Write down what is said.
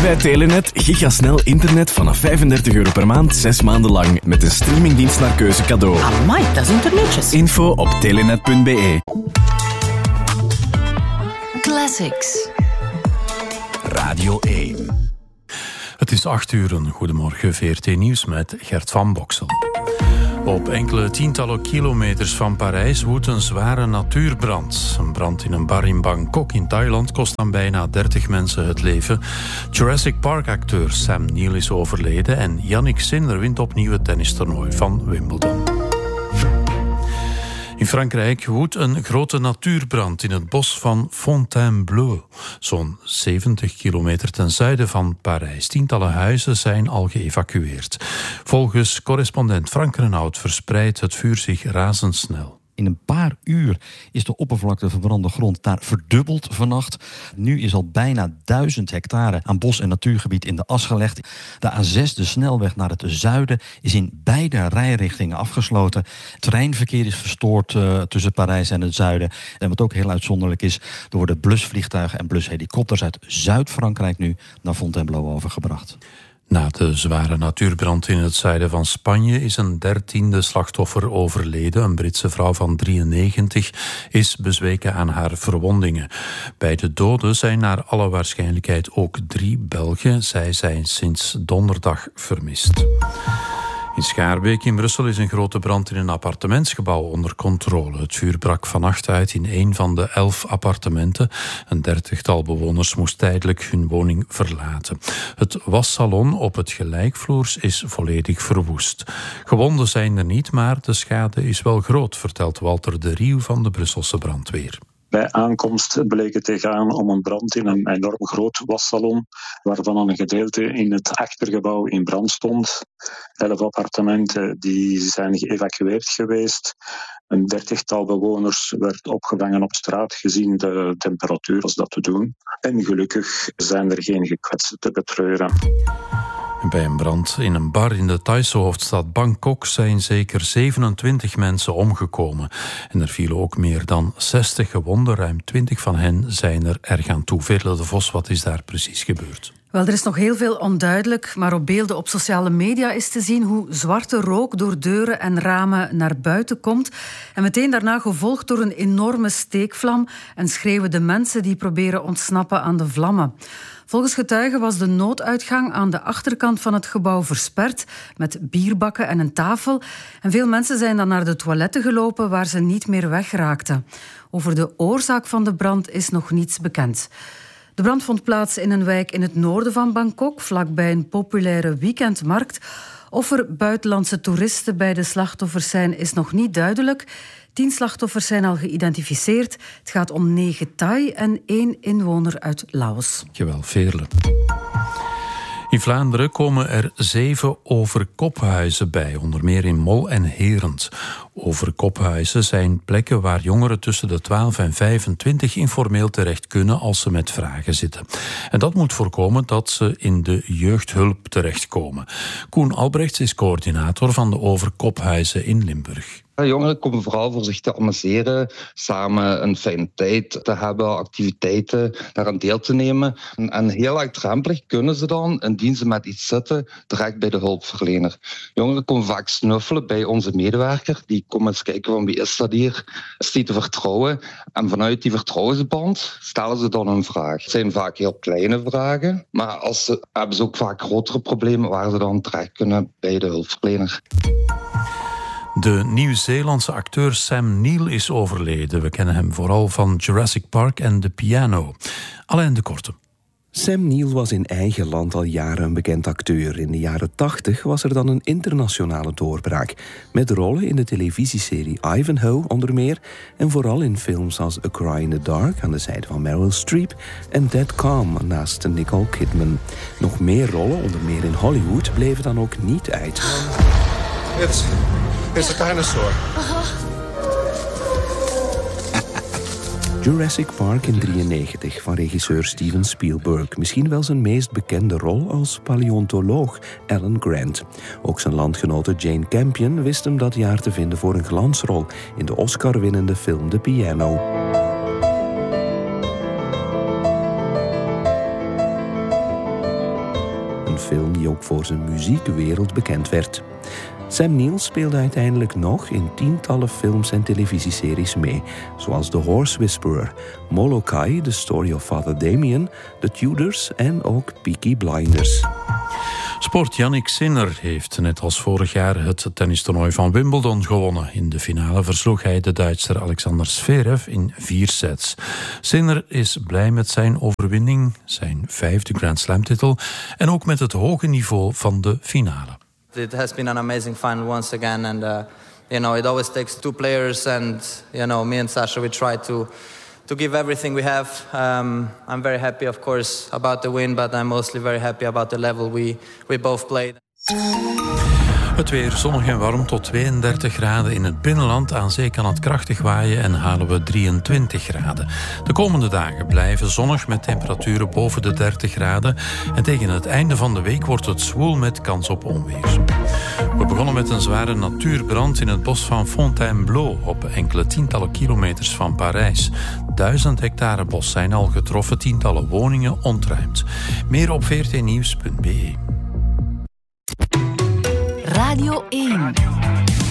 bij Telenet gigasnel internet vanaf €35 per maand, 6 maanden lang. Met een streamingdienst naar keuze cadeau. Amai, dat is internetjes. Info op telenet.be. Classics. Radio 1. Het is 8:00. Goedemorgen, VRT Nieuws met Gert van Boksel. Op enkele tientallen kilometers van Parijs woedt een zware natuurbrand. Een brand in een bar in Bangkok in Thailand kost aan bijna 30 mensen het leven. Jurassic Park-acteur Sam Neill is overleden en Yannick Sinner wint opnieuw het tennistoernooi van Wimbledon. In Frankrijk woedt een grote natuurbrand in het bos van Fontainebleau, zo'n 70 kilometer ten zuiden van Parijs. Tientallen huizen zijn al geëvacueerd. Volgens correspondent Frank Renaud verspreidt het vuur zich razendsnel. In een paar uur is de oppervlakte verbrande grond daar verdubbeld vannacht. Nu is al bijna 1000 hectare aan bos- en natuurgebied in de as gelegd. De A6, de snelweg naar het zuiden, is in beide rijrichtingen afgesloten. Treinverkeer is verstoord tussen Parijs en het zuiden. En wat ook heel uitzonderlijk is, er worden blusvliegtuigen en blushelikopters uit Zuid-Frankrijk nu naar Fontainebleau overgebracht. Na de zware natuurbrand in het zuiden van Spanje is een 13e slachtoffer overleden. Een Britse vrouw van 93 is bezweken aan haar verwondingen. Bij de doden zijn naar alle waarschijnlijkheid ook 3 Belgen. Zij zijn sinds donderdag vermist. In Schaarbeek in Brussel is een grote brand in een appartementsgebouw onder controle. Het vuur brak vannacht uit in een van de 11 appartementen. Een 30-tal bewoners moest tijdelijk hun woning verlaten. Het wassalon op het gelijkvloers is volledig verwoest. Gewonden zijn er niet, maar de schade is wel groot, vertelt Walter de Rieuw van de Brusselse brandweer. Bij aankomst bleek het te gaan om een brand in een enorm groot wassalon, waarvan een gedeelte in het achtergebouw in brand stond. 11 appartementen die zijn geëvacueerd geweest. Een 30-tal bewoners werd opgevangen op straat, gezien de temperatuur als dat te doen. En gelukkig zijn er geen gekwetsten te betreuren. Bij een brand in een bar in de Thaise hoofdstad Bangkok zijn zeker 27 mensen omgekomen. En er vielen ook meer dan 60 gewonden. Ruim 20 van hen zijn er erg aan toe. Veerle de Vos, wat is daar precies gebeurd? Wel, er is nog heel veel onduidelijk, maar op beelden op sociale media is te zien hoe zwarte rook door deuren en ramen naar buiten komt. En meteen daarna gevolgd door een enorme steekvlam en schreeuwen de mensen die proberen ontsnappen aan de vlammen. Volgens getuigen was de nooduitgang aan de achterkant van het gebouw versperd met bierbakken en een tafel. En veel mensen zijn dan naar de toiletten gelopen waar ze niet meer wegraakten. Over de oorzaak van de brand is nog niets bekend. De brand vond plaats in een wijk in het noorden van Bangkok, vlakbij een populaire weekendmarkt. Of er buitenlandse toeristen bij de slachtoffers zijn, is nog niet duidelijk. 10 slachtoffers zijn al geïdentificeerd. Het gaat om 9 Thai en 1 inwoner uit Laos. Dankjewel, Veerle. In Vlaanderen komen er 7 overkophuizen bij, onder meer in Mol en Herent. Overkophuizen zijn plekken waar jongeren tussen de 12 en 25 informeel terecht kunnen als ze met vragen zitten. En dat moet voorkomen dat ze in de jeugdhulp terechtkomen. Koen Albrechts is coördinator van de overkophuizen in Limburg. Jongeren komen vooral voor zich te amuseren, samen een fijne tijd te hebben, activiteiten daaraan deel te nemen. En heel laagdrempelig kunnen ze dan, indien ze met iets zitten, direct bij de hulpverlener. Jongeren komen vaak snuffelen bij onze medewerker. Die komen eens kijken van wie is dat hier, is die te vertrouwen? En vanuit die vertrouwensband stellen ze dan een vraag. Het zijn vaak heel kleine vragen, maar hebben ze ook vaak grotere problemen waar ze dan terecht kunnen bij de hulpverlener. De Nieuw-Zeelandse acteur Sam Neill is overleden. We kennen hem vooral van Jurassic Park en The Piano. Alain de Korte. Sam Neill was in eigen land al jaren een bekend acteur. In de jaren 80 was er dan een internationale doorbraak. Met rollen in de televisieserie Ivanhoe onder meer. En vooral in films als A Cry in the Dark aan de zijde van Meryl Streep. En Dead Calm naast Nicole Kidman. Nog meer rollen, onder meer in Hollywood, bleven dan ook niet uit. It's a dinosaur. Jurassic Park in 1993 van regisseur Steven Spielberg. Misschien wel zijn meest bekende rol als paleontoloog Alan Grant. Ook zijn landgenote Jane Campion wist hem dat jaar te vinden voor een glansrol in de Oscar-winnende film The Piano. film die ook voor zijn muziek wereldbekend werd. Sam Neill speelde uiteindelijk nog in tientallen films en televisieseries mee, zoals The Horse Whisperer, Molokai, The Story of Father Damien, The Tudors en ook Peaky Blinders. Sport Jannik Sinner heeft net als vorig jaar het tennistoernooi van Wimbledon gewonnen. In de finale versloeg hij de Duitser Alexander Zverev in 4 sets. Sinner is blij met zijn overwinning, zijn 5e Grand Slam titel en ook met het hoge niveau van de finale. It has been an amazing final once again, and it always takes 2 players, and me and Sasha, we try to give everything we have. I'm very happy, of course, about the win, but I'm mostly very happy about the level we both played. Het weer zonnig en warm tot 32 graden in het binnenland. Aan zee kan het krachtig waaien en halen we 23 graden. De komende dagen blijven zonnig met temperaturen boven de 30 graden. En tegen het einde van de week wordt het zwoel met kans op onweer. We begonnen met een zware natuurbrand in het bos van Fontainebleau op enkele tientallen kilometers van Parijs. 1000 hectare bos zijn al getroffen, tientallen woningen ontruimd. Meer op vrtnieuws.be. Radio 1.